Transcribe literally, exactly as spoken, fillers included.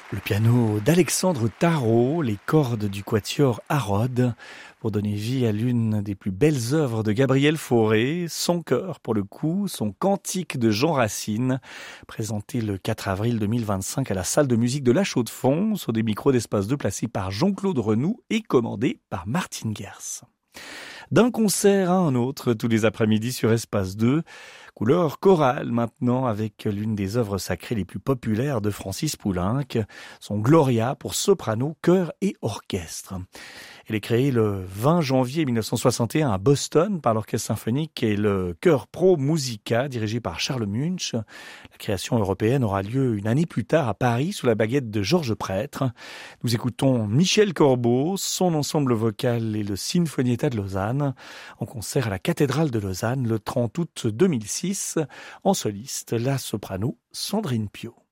Le piano d'Alexandre Tarot, les cordes du quatuor Harrod, pour donner vie à l'une des plus belles œuvres de Gabriel Fauré, son chœur pour le coup, son cantique de Jean Racine, présenté le quatre avril deux mille vingt-cinq à la salle de musique de La Chaux-de-Fonds, sur des micros d'Espace deux placés par Jean-Claude Renoux et commandé par Martine Gers. D'un concert à un autre, tous les après-midi sur Espace deux, couleur chorale maintenant avec l'une des œuvres sacrées les plus populaires de Francis Poulenc, son Gloria pour soprano, chœur et orchestre. Elle est créée le vingt janvier mille neuf cent soixante et un à Boston par l'Orchestre symphonique et le Chœur Pro Musica dirigé par Charles Munch. La création européenne aura lieu une année plus tard à Paris sous la baguette de Georges Prêtre. Nous écoutons Michel Corbeau, son ensemble vocal et le Sinfonietta de Lausanne en concert à la cathédrale de Lausanne le trente août deux mille six. En soliste, la soprano Sandrine Piau.